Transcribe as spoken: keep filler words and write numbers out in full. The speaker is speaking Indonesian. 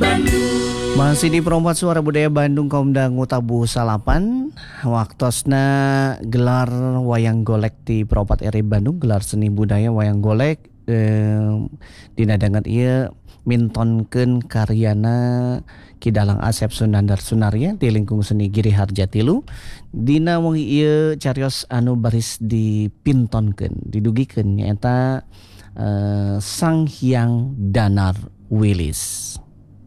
Masih di Perompat Suara Budaya Bandung kaum dangu tabuh salapan. Waktosna gelar wayang golek di Perompat R I Bandung, gelar seni budaya wayang golek eh, dinadangan ieu mintonkeun karyana Kidalang Asep Sunandar Sunarya di lingkung seni Giri Harjatilu. Dina wengi ieu carios anu baris dipintonkeun didugikeun nyaeta eh, Sang Hyang Danar Wilis.